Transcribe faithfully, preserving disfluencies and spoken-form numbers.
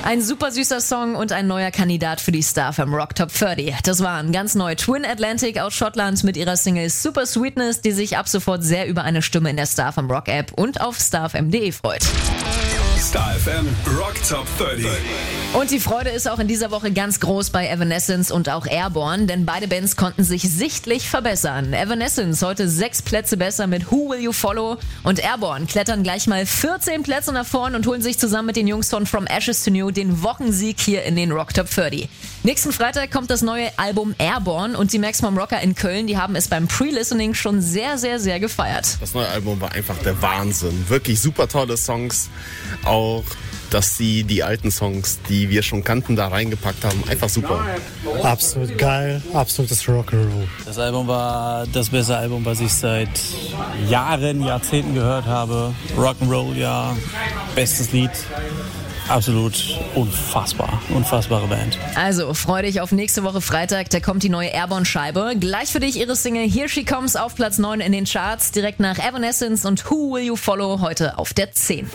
Ein super süßer Song und ein neuer Kandidat für die Star F M Rock Top dreißig. Das waren ganz neu Twin Atlantic aus Schottland mit ihrer Single Super Sweetness, die sich ab sofort sehr über eine Stimme in der Star F M Rock App und auf star f m punkt d e freut. Star F M Rock Top dreißig. Und die Freude ist auch in dieser Woche ganz groß bei Evanescence und auch Airborne, denn beide Bands konnten sich sichtlich verbessern. Evanescence heute sechs Plätze besser mit Who Will You Follow und Airborne klettern gleich mal vierzehn Plätze nach vorn und holen sich zusammen mit den Jungs von From Ashes to New den Wochensieg hier in den Rock Top dreißig. Nächsten Freitag kommt das neue Album Airborne und die Maximum Rocker in Köln, die haben es beim Pre-Listening schon sehr, sehr, sehr gefeiert. Das neue Album war einfach der Wahnsinn. Wirklich super tolle Songs. Auch, dass sie die alten Songs, die wir schon kannten, da reingepackt haben. Einfach super. Absolut geil, absolutes Rock'n'Roll. Das Album war das beste Album, was ich seit Jahren, Jahrzehnten gehört habe. Rock'n'Roll, ja, bestes Lied. Absolut unfassbar, unfassbare Band. Also, freu dich auf nächste Woche Freitag, da kommt die neue Airborne-Scheibe. Gleich für dich ihre Single Here She Comes auf Platz neun in den Charts, direkt nach Evanescence und Who Will You Follow heute auf der zehn.